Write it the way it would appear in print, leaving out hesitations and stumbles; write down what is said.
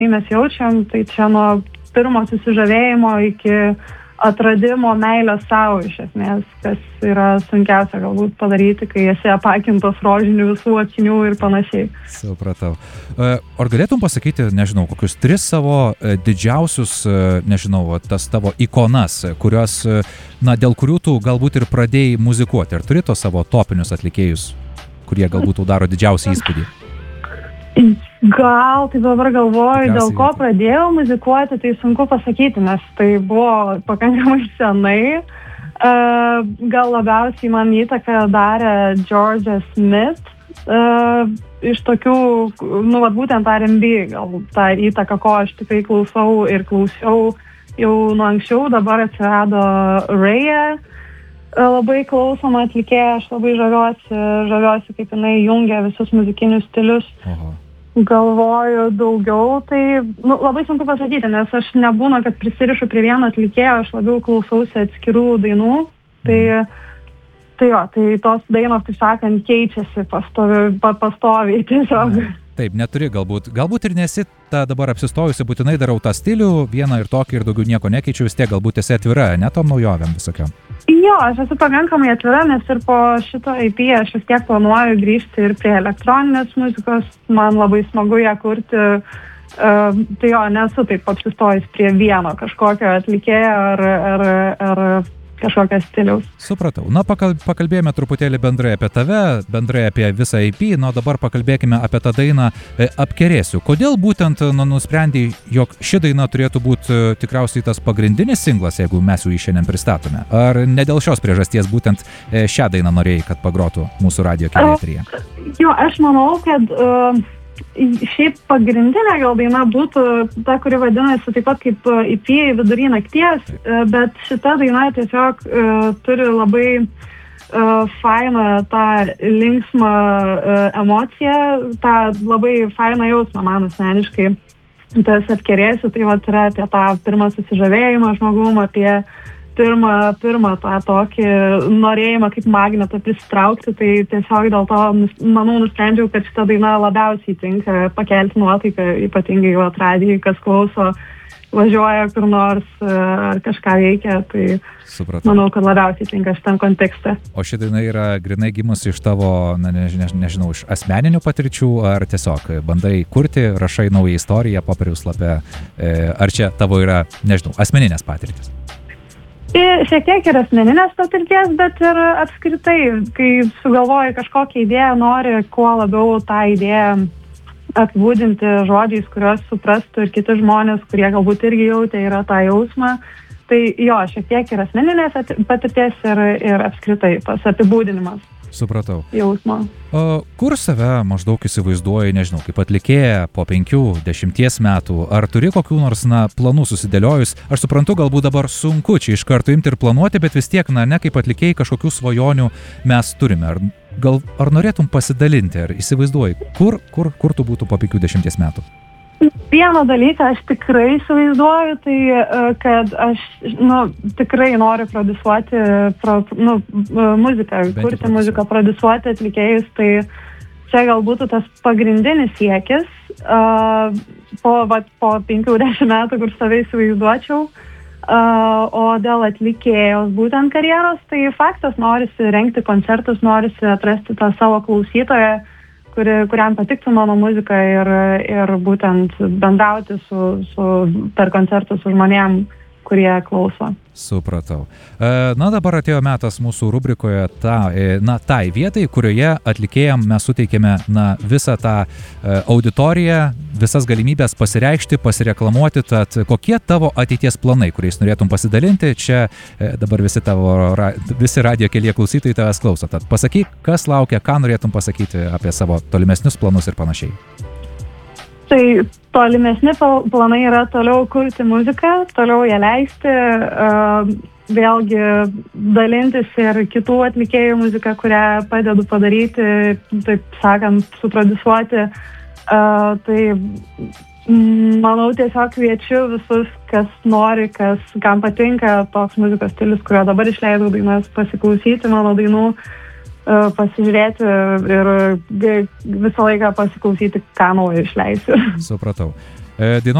mes jaučiam, tai čia nuo pirmo susižavėjimo iki atradimo meilės savo iš esmės, kas yra sunkiausia galbūt padaryti, kai esi apakintos rožinių visų akinių ir panašiai. Supratau. Ar galėtum pasakyti, nežinau, kokius 3 savo didžiausius, nežinau, tas tavo ikonas, kurios, dėl kurių tu galbūt ir pradėjai muzikuoti? Ar turi tos savo topinius atlikėjus, kurie galbūt daro didžiausią įspūdį? Gal, tai dabar galvoju, dėl ko pradėjau muzikuoti, tai sunku pasakyti, nes tai buvo pakankamai senai. Gal labiausiai man įtaką darė Georgia Smith, iš tokių, būtent R&B, gal tą įtaką, ko aš tikrai klausau ir klausiau jau nuo anksčiau, dabar atsirado Raya, labai klausoma atlikėja, aš labai žaviuosi, kaip jinai jungia visus muzikinius stilius. Aha. Galvoju daugiau, tai labai sunku pasakyti, nes aš nebūna, kad prisirišu prie vieno atlikėjo, aš labiau klausausi atskirų dainų, tai tos dainos, taip sakant, keičiasi pastoviai tiesiog. Taip, neturi galbūt ir nesi dabar apsistojusi, būtinai darau tą stilių, vieną ir tokį ir daugiau nieko nekeičiu, vis tiek galbūt esi atvira, ne tom naujovėm visokiam. Jo, aš esu pakankamai atvira, nes ir po šito EP aš vis tiek planuoju grįžti ir prie elektroninės muzikos, man labai smagu ją kurti, tai jo, nesu taip apsistojus prie vieno kažkokio atlikėjo ar kažkokio stiliaus. Supratau. Pakalbėjome truputėlį bendrai apie tave, bendrai apie visą EP, dabar pakalbėkime apie tą dainą Apkerėsiu. Kodėl būtent nusprendei, jog ši daina turėtų būti tikriausiai tas pagrindinis singlas, jeigu mes jį šiandien pristatome? Ar ne dėl šios priežasties būtent šią dainą norėjai, kad pagrotų mūsų radijo eteryje? Jo, aš manau, kad šiaip pagrindinė gal daina būtų ta, kuri vadinasi taip pat kaip EP Vidury nakties, bet šita daina tiesiog turi labai fainą tą linksmą emociją, tą labai fainą jausmą man asmeniškai. Tas Apkerėsiu, tai yra apie tą pirmą susižavėjimą žmogum, apie pirmą tą tokį norėjimą kaip magnetą pristraukti, tai tiesiog dėl to, manau, nusprendžiau, kad šita daina labiausiai tinka pakelti nuotaiką, ypatingai jau atradijai, kas klauso, važiuoja kur nors ar kažką veikia, tai supratau. Manau, kad labiausiai tinka šitam kontekste. O ši daina yra grinai gimus iš tavo, nežinau, iš asmeninių patirčių, ar tiesiog bandai kurti, rašai naują istoriją popieriaus lape, ar čia tavo yra, nežinau, asmeninės patirtis? Šiek tiek ir asmeninės patirties, bet ir apskritai, kai sugalvoji kažkokią idėją, nori kuo labiau tą idėją apibūdinti žodžiais, kuriuos suprastų ir kiti žmonės, kurie galbūt irgi jautė yra tą jausmą. Tai jo, šiek tiek ir asmeninės patirties ir apskritai tas apibūdinimas. Supratau. Jausmo. Kur save maždaug įsivaizduoji, nežinau, kaip atlikėja po 5-10 metų? Ar turi kokių nors planų susidėliojus? Aš suprantu, galbūt dabar sunku čia iš karto imti ir planuoti, bet vis tiek, ne kaip atlikėjai, kažkokių svajonių mes turime. Ar norėtum pasidalinti, ar įsivaizduoji, kur tu būtų po 5-10 metų? Vieną dalyką aš tikrai įsivaizduoju, tai kad aš tikrai noriu produsuoti muziką, kurti muziką, produsuoti atlikėjus, tai čia gal būtų tas pagrindinis siekis po 5-10 metų, kur save įsivaizduočiau. O dėl atlikėjos būtent karjeros, tai faktas, norisi rengti koncertus, norisi atrasti tą savo klausytoją, kuriam patiktų mano muzika ir būtent bendrauti per koncertus su žmonėm, kurie klauso. Supratau. Dabar atėjo metas mūsų rubrikoje tai vietai, kurioje atlikėjam mes suteikėme visą tą auditoriją, visas galimybės pasireikšti, pasireklamuoti, tad kokie tavo ateities planai, kuriais norėtum pasidalinti, čia dabar visi radijo kelyje klausytojai tavęs klauso, tad pasakyk, kas laukia, ką norėtum pasakyti apie savo tolimesnius planus ir panašiai. Tai tolimesni planai yra toliau kurti muziką, toliau ją leisti, vėlgi dalintis ir kitų atlikėjų muziką, kurią padedu padaryti, taip sakant, suprodusuoti. Tai manau, tiesiog kviečiu visus, kas nori, kam patinka toks muzikos stilius, kurio dabar išleidau dainas, pasiklausyti mano dainų, pasižiūrėti ir visą laiką pasiklausyti, ką naujo išleisiu. Supratau. Dainos